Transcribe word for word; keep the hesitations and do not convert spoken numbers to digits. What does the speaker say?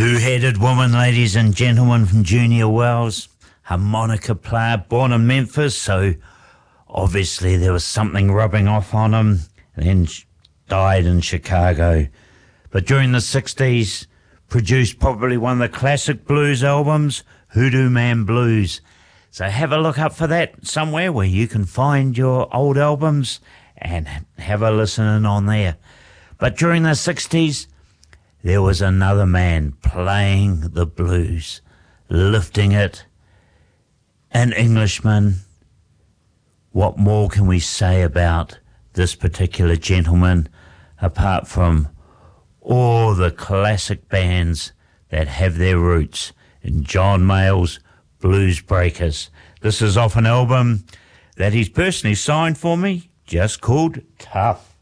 Two-headed woman, ladies and gentlemen, from Junior Wells, harmonica player, born in Memphis, so obviously there was something rubbing off on him, and then died in Chicago. But during the sixties, produced probably one of the classic blues albums, Hoodoo Man Blues. So have a look up for that somewhere where you can find your old albums and have a listen in on there. But during the sixties, there was another man playing the blues, lifting it, an Englishman. What more can we say about this particular gentleman, apart from all the classic bands that have their roots in John Mayall's Blues Breakers? This is off an album that he's personally signed for me, just called Tough.